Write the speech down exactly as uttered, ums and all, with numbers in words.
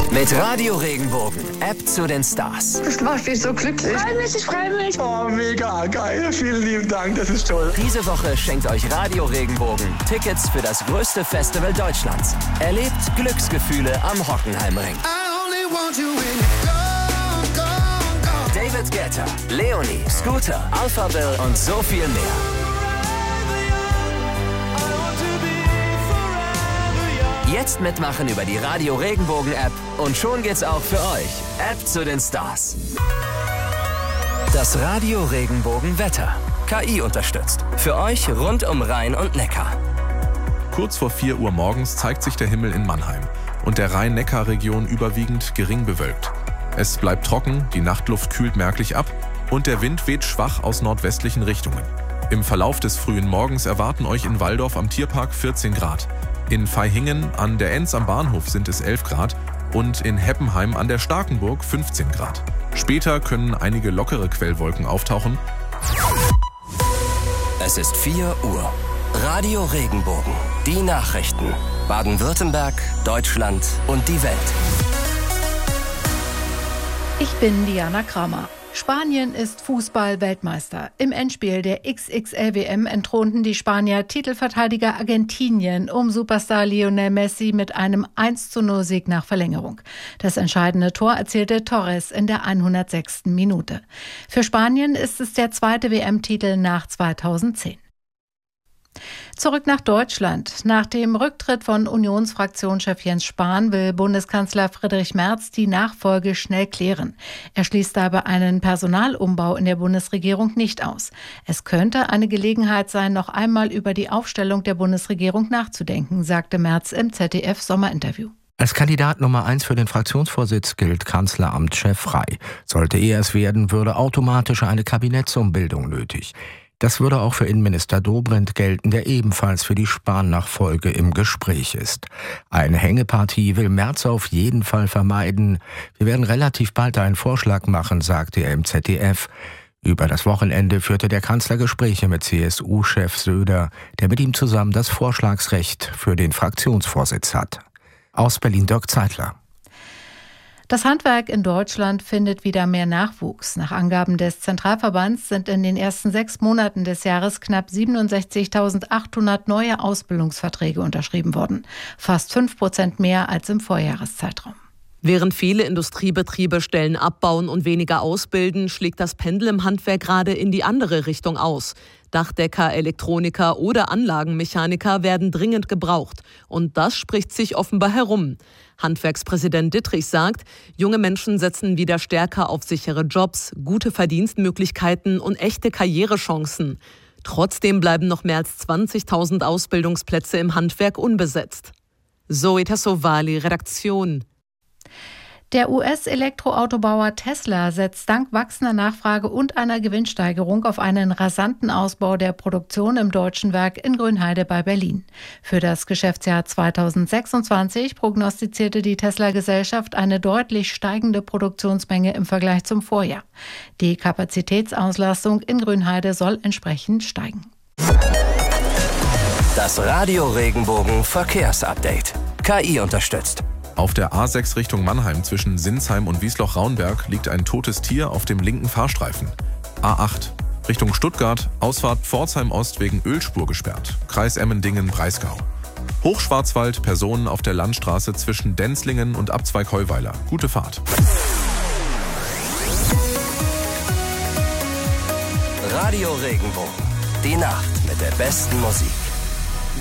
Mit Radio Regenbogen, App zu den Stars. Das macht mich so glücklich. Ich freue mich, ich freue mich. Oh, mega geil. Vielen lieben Dank, das ist toll. Diese Woche schenkt euch Radio Regenbogen Tickets für das größte Festival Deutschlands. Erlebt Glücksgefühle am Hockenheimring. David Guetta, Leonie, Scooter, Alphaville und so viel mehr. Jetzt mitmachen über die Radio Regenbogen App und schon geht's auch für euch. App zu den Stars. Das Radio Regenbogen Wetter. K I unterstützt. Für euch rund um Rhein und Neckar. Kurz vor vier Uhr morgens zeigt sich der Himmel in Mannheim und der Rhein-Neckar-Region überwiegend gering bewölkt. Es bleibt trocken, die Nachtluft kühlt merklich ab und der Wind weht schwach aus nordwestlichen Richtungen. Im Verlauf des frühen Morgens erwarten euch in Walldorf am Tierpark vierzehn Grad. In Vaihingen an der Enz am Bahnhof sind es elf Grad und in Heppenheim an der Starkenburg fünfzehn Grad. Später können einige lockere Quellwolken auftauchen. Es ist vier Uhr. Radio Regenbogen. Die Nachrichten. Baden-Württemberg, Deutschland und die Welt. Ich bin Diana Kramer. Spanien ist Fußball-Weltmeister. Im Endspiel der X X L W M entthronten die Spanier Titelverteidiger Argentinien um Superstar Lionel Messi mit einem eins zu null Sieg nach Verlängerung. Das entscheidende Tor erzielte Torres in der hundertsechsten Minute. Für Spanien ist es der zweite W M-Titel nach zweitausendzehn. Zurück nach Deutschland. Nach dem Rücktritt von Unionsfraktionschef Jens Spahn will Bundeskanzler Friedrich Merz die Nachfolge schnell klären. Er schließt dabei einen Personalumbau in der Bundesregierung nicht aus. Es könnte eine Gelegenheit sein, noch einmal über die Aufstellung der Bundesregierung nachzudenken, sagte Merz im Z D F-Sommerinterview. Als Kandidat Nummer eins für den Fraktionsvorsitz gilt Kanzleramtschef Frei. Sollte er es werden, würde automatisch eine Kabinettsumbildung nötig. Das würde auch für Innenminister Dobrindt gelten, der ebenfalls für die Spahn-Nachfolge im Gespräch ist. Eine Hängepartie will Merz auf jeden Fall vermeiden. Wir werden relativ bald einen Vorschlag machen, sagte er im Z D F. Über das Wochenende führte der Kanzler Gespräche mit C S U-Chef Söder, der mit ihm zusammen das Vorschlagsrecht für den Fraktionsvorsitz hat. Aus Berlin Dirk Zeitler. Das Handwerk in Deutschland findet wieder mehr Nachwuchs. Nach Angaben des Zentralverbands sind in den ersten sechs Monaten des Jahres knapp siebenundsechzigtausendachthundert neue Ausbildungsverträge unterschrieben worden. Fast fünf Prozent mehr als im Vorjahreszeitraum. Während viele Industriebetriebe Stellen abbauen und weniger ausbilden, schlägt das Pendel im Handwerk gerade in die andere Richtung aus. Dachdecker, Elektroniker oder Anlagenmechaniker werden dringend gebraucht. Und das spricht sich offenbar herum. Handwerkspräsident Dittrich sagt, junge Menschen setzen wieder stärker auf sichere Jobs, gute Verdienstmöglichkeiten und echte Karrierechancen. Trotzdem bleiben noch mehr als zwanzigtausend Ausbildungsplätze im Handwerk unbesetzt. Zoe Tassovali, Redaktion. Der U S-Elektroautobauer Tesla setzt dank wachsender Nachfrage und einer Gewinnsteigerung auf einen rasanten Ausbau der Produktion im deutschen Werk in Grünheide bei Berlin. Für das Geschäftsjahr zweitausendsechsundzwanzig prognostizierte die Tesla-Gesellschaft eine deutlich steigende Produktionsmenge im Vergleich zum Vorjahr. Die Kapazitätsauslastung in Grünheide soll entsprechend steigen. Das Radio Regenbogen Verkehrsupdate. K I unterstützt. Auf der A sechs Richtung Mannheim zwischen Sinsheim und Wiesloch-Raunberg liegt ein totes Tier auf dem linken Fahrstreifen. A acht Richtung Stuttgart, Ausfahrt Pforzheim Ost wegen Ölspur gesperrt. Kreis Emmendingen-Breisgau. Hochschwarzwald, Personen auf der Landstraße zwischen Denzlingen und Abzweig Heuweiler. Gute Fahrt. Radio Regenbogen. Die Nacht mit der besten Musik.